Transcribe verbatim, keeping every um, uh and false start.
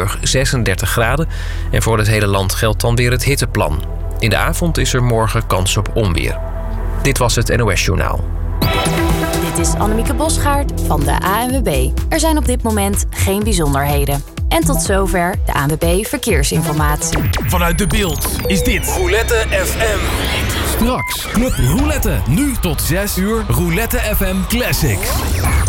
Limburg zesendertig graden. En voor het hele land geldt dan weer het hitteplan. In de avond is er morgen kans op onweer. Dit was het N O S Journaal. Dit is Annemieke Bosgaard van de A N W B. Er zijn op dit moment geen bijzonderheden. En tot zover de A N W B Verkeersinformatie. Vanuit De Beeld is dit Roulette F M. Straks Club Roulette. Nu tot zes uur Roulette F M Classics.